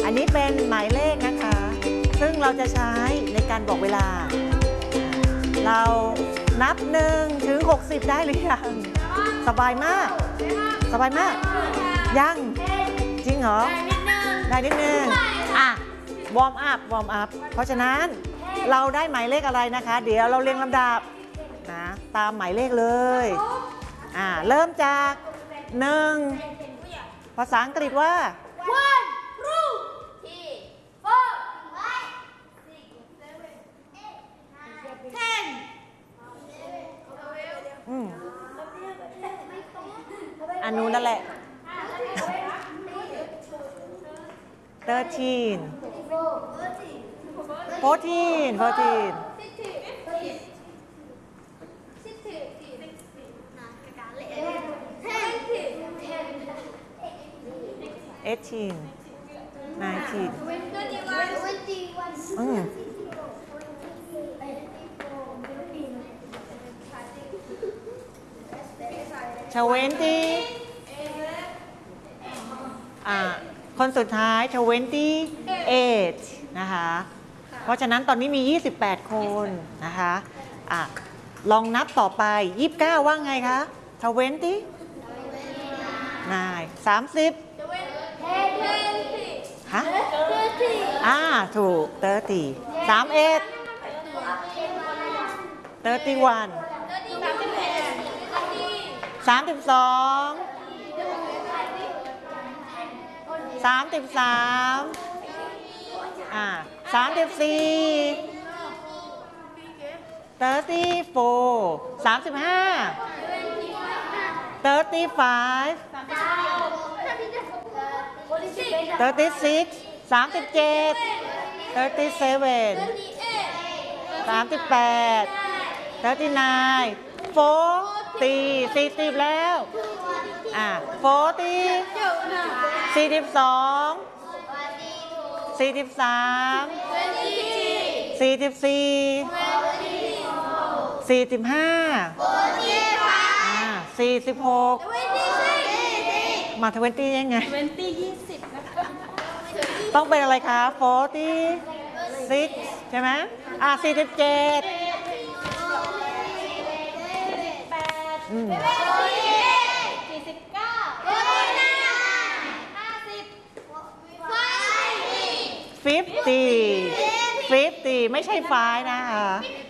อันนี้เป็นหมายเลขนะคะซึ่งเราจะใช้ในการบอกเวลาเรานับ1 ถึง 60ได้หรือยังสบายมากสบายมากยังจริงเหรอได้นิดนึงวอร์มอัพเพราะฉะนั้นเราได้หมายเลขอะไรนะคะเดี๋ยวเราเรียงลำดับนะตามหมายเลขเลยเริ่มจาก1ภาษาอังกฤษว่า 1 2 3 อันนู้นนั่นแหละ 13 14 18 19 20คนสุดท้าย28นะคะเพราะฉะนั้นตอนนี้มี28คนนะคะลองนับต่อไป29ว่าไงคะ20 30ฮะถูก30 31 31 32 33 34 34 35 35 36 37 37 38 39 40แล้ว40 42 43 44 45 46มา20ยังไง20นะคะต้องเป็นอะไรคะ46ใช่ไหม47 50 ไม่ใช่ฟ้านะคะ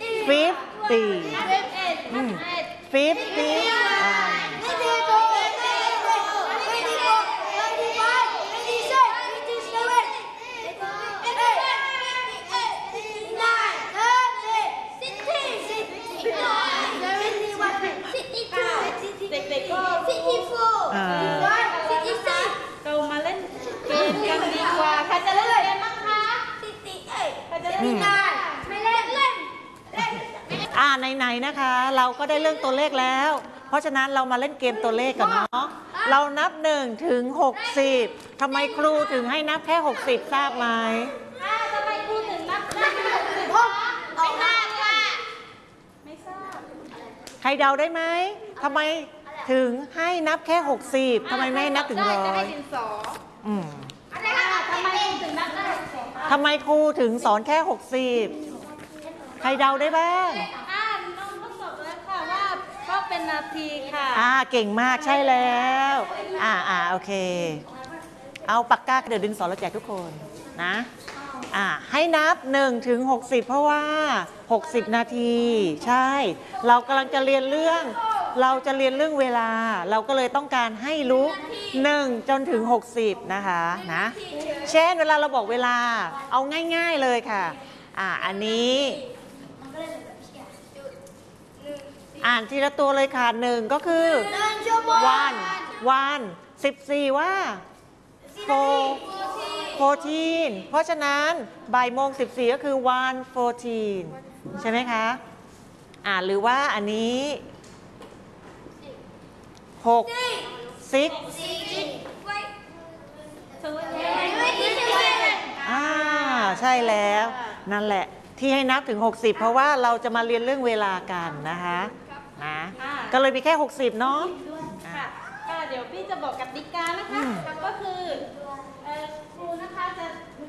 เรามาเล่นเกมกันดีกว่าใครจะเล่นเกมบ้างคะใครจะเล่นไม่เล่นไหนๆนะคะเราก็ได้เรื่องตัวเลขแล้วเพราะฉะนั้นเรามาเล่นเกมตัวเลขกันเนาะเรานับ1 ถึง 60ทำไมครูถึงให้นับแค่60ทราบไหมทำไมครูถึงนับได้60คะไม่ทราบค่ะไม่ทราบใครเดาได้ไหมทำไมถึงให้นับแค่60ทำไมไม่ให้นับถึง100 อะไรคะทำไมครูถึงนับได้ทำไมครูถึงสอนแค่60ใครเดาได้บ้างน้องทดสอบแล้วค่ะว่าก็เป็นนาทีค่ะเก่งมากใช่แล้วโอเคเอาปากกาเดี๋ยวดินสอเราแจกทุกคนนะให้นับ1 ถึง 60เพราะว่า60นาทีใช่เรากำลังจะเรียนเรื่องเวลาเราก็เลยต้องการให้รู้1จนถึง60นะคะนะเช่นเวลาเราบอกเวลาเอาง่ายๆเลยค่ะอันนี้อ่านทีละตัวเลยค่ะ1ก็คือวัน14ว่า14เพราะฉะนั้นบ่ายโมง14ก็คือ1:14ใช่ไหมคะหรือว่าอันนี้6 ใช่แล้วนั่นแหละที่ให้นับถึง60เพราะว่าเราจะมาเรียนเรื่องเวลากันนะคะก็เลยมีแค่60เนาะเดี๋ยวพี่จะบอกกติกานะคะก็คือครูนะคะจะ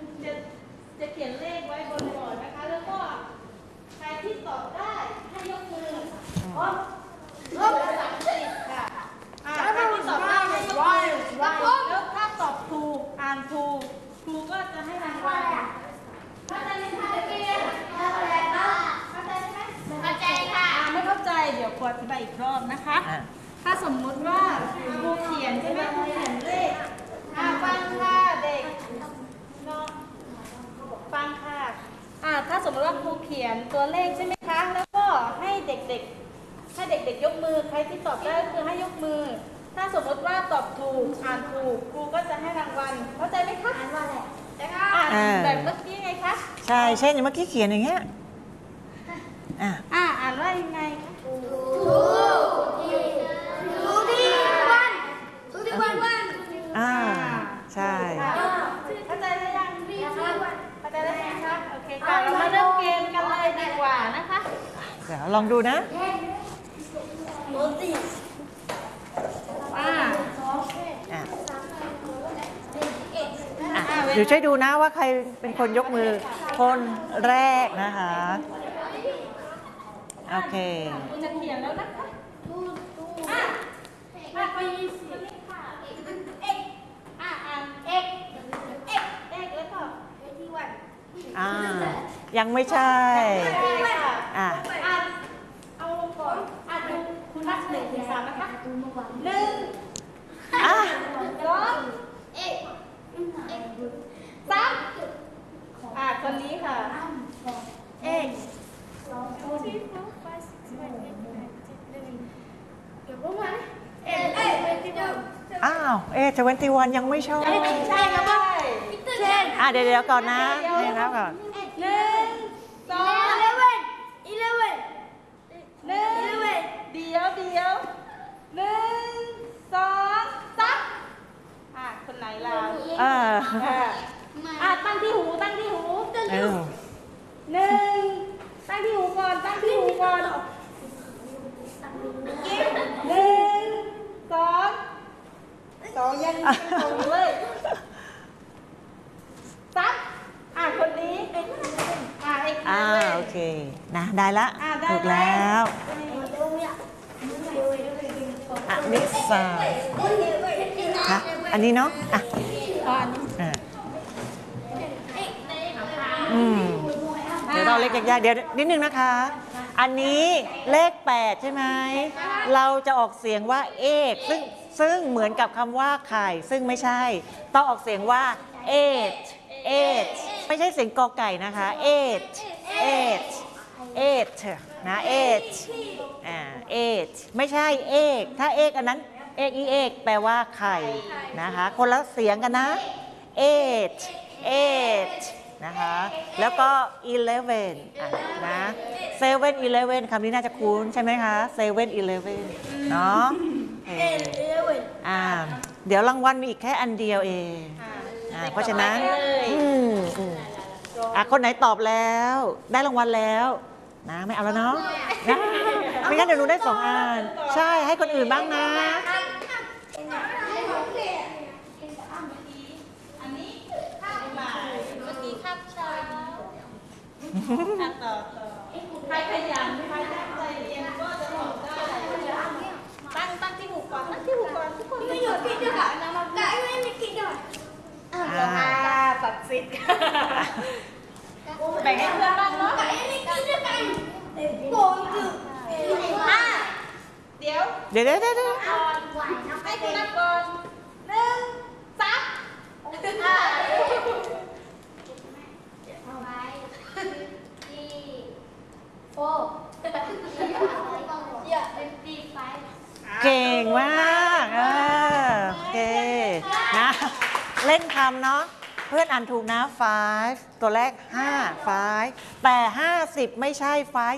จะให้รางวัลเข้าใจไหมคะนักเรียนเข้าใจไหมเข้าใจค่ะไม่เข้าใจเดี๋ยวครูอธิบายอีกรอบนะคะ ถ้าสมมุติว่าครูเขียนใช่ไหมครูเขียนเลขฟังค่ะเด็กฟังค่ะถ้าสมมติว่าครูเขียนตัวเลขใช่ไหมคะแล้วก็ให้เด็กยกมือใครที่ตอบได้ก็คือให้ยกมือ ถ้าสมมติว่าตอบถูกอ่านถูกครูก็จะให้รางวัลเข้าใจไหมคะอ่านว่าอะไรแบบเมื่อกี้ไงคะใช่เช่นเมื่อกี้เขียนอย่างเงี้ยอ่านว่ายังไงคะถูที่วันใช่เข้าใจหรือยังเข้าใจแล้วนะคะโอเคค่ะเรามาเริ่มเกมกันเลยดีกว่านะคะเดี๋ยวลองดูนะเดี๋ยวช่วยดูนะว่าใครเป็นคนยกมือคนแรกนะคะโอเคคุณจะเขียนแล้วนะคะไปแล้วก็ยังไม่ใช่เอาลงก่อนดูคุณนับ1 ถึง 3นะคะ1 2 3คนนี้ค่ะ 21ยังไม่ชอบใช่ครับเดี๋ยวก่อนนะให้นับก่อน 1 2 11เดี๋ยว1 2 3คนไหนล่ะตั้งที่หู1ตั้งที่หูก่อน1 2 ยังตรงเลย3คนนี้โอเคนะได้ละถูกแล้วนิสาค่ะอันนี้เนาะเดี๋ยวเราเลขยากๆเดี๋ยวนิดนึงนะคะอันนี้เลข8ใช่ไหมเราจะออกเสียงว่าเอกซึ่งเหมือนกับคำว่าไข่ซึ่งไม่ใช่ต้องออกเสียงว่าเอทไม่ใช่เสียงกอไก่นะคะเอทนะเอทไม่ใช่เอกถ้าเอกอันนั้นเอกแปลว่าไข่นะคะคนละเสียงกันนะเอทนะคะแล้วก็11นะ7-11คำนี้น่าจะคุ้นใช่ไหมคะ7-11เนาะเดี๋ยวรางวัลมีอีกแค่อันเดียวเองเพราะฉะนั้นคนไหนตอบแล้วได้รางวัลแล้วนะไม่เอาแล้วเนาะไม่งั้นเดี๋ยวหนูได้2 อันใช่ให้คนอื่นบ้างนะต่อใครขยันใครตั้งใจเรียนก็จะตอบได้ตั้งที่หูก่อนทุกคนไม่หยุดกินด้วยค่ะน้ำมันไก่ไม่กินด้วยตัดสิทธิ์แบ่งให้เพื่อนบ้างเนาะไก่ไม่กินด้วยกันโป่งจุดเดี๋ยวให้คุณนับก่อน1 เก่งมากโอเคนะเล่นคำเนาะเพื่อนอ่านถูกนะ5ตัวแรก5แต่50ไม่ใช่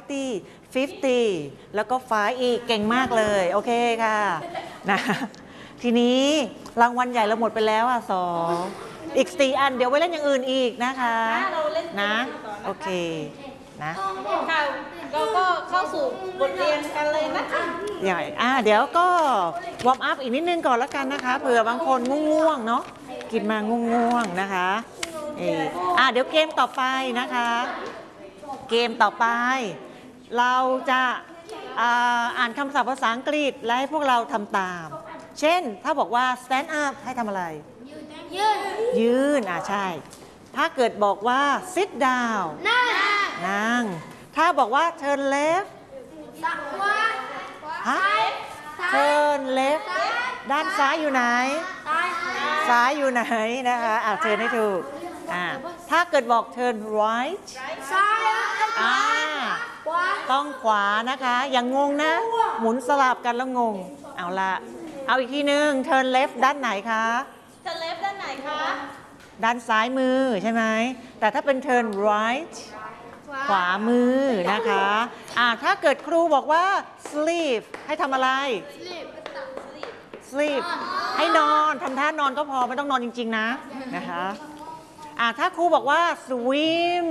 50แล้วก็5อีกเก่งมากเลยโอเคค่ะนะทีนี้รางวัลใหญ่เราหมดไปแล้ว2อีก4 อันเดี๋ยวไว้เล่นอย่างอื่นอีกนะคะนะโอเคนะเราก็เข้าสู่บทเรียนกันเลยนะคะเดี๋ยวก็วอร์มอัพอีกนิดนึงก่อนแล้วกันนะคะเผื่อบางคนง่วงเนาะกินมาง่วงนะคะเดี๋ยวเกมต่อไปนะคะเกมต่อไปเราจะอ่านคำศัพท์ภาษาอังกฤษและให้พวกเราทำตามเช่นถ้าบอกว่า stand up ให้ทำอะไรยืนใช่ถ้าเกิดบอกว่า sit down นั่งถ้าบอกว่า turn left ฮะ turn left ด้านซ้ายอยู่ไหน ซ้ายอยู่ไหนนะคะเชิญให้ถูกถ้าเกิดบอก turn right ต้องขวานะคะอย่างงงนะ หมุนสลับกันแล้วงงเอาละเอาอีกทีนึง turn left ด้านไหนคะ turn left ด้านไหนคะด้านซ้ายมือใช่ไหมแต่ถ้าเป็น turn right ขวามือนะคะถ้าเกิดครูบอกว่า sleep ให้ทำอะไร sleep ให้นอนทำท่านอนก็พอไม่ต้องนอนจริงๆนะคะถ้าครูบอกว่า swim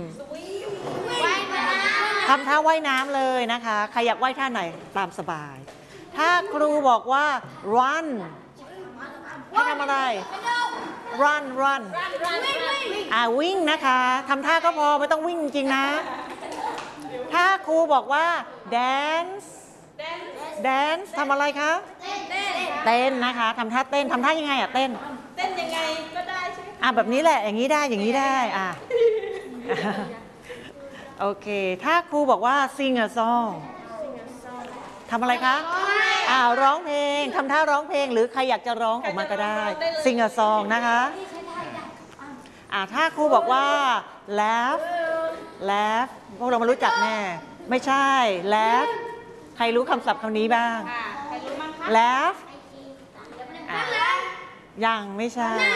ทำท่าว่ายน้ำเลยนะคะใครอยากว่ายท่าไหนตามสบายถ้าครูบอกว่า run ให้ทำอะไร run วิ่งนะคะทำท่าก็พอไม่ต้องวิ่งจริงๆนะถ้าครูบอกว่า dance ทำอะไรคะเต้นนะคะทำท่าเต้นทำท่ายังไงเต้นยังไงก็ได้ใช่ไหมแบบนี้แหละอย่างนี้ได้อย่างนี้ได้โอเคถ้าครูบอกว่า sing a song ทำอะไรคะร้องเพลงทำท่าร้องเพลงหรือใครอยากจะร้องออกมาก็ได้ sing a song นะคะถ้าครูบอกว่า laugh พวกเรามารู้จักแน่ไม่ใช่ laugh ใครรู้คำศัพท์คำนี้บ้างใครรู้บ้างคะ laugh ยังไม่ใช่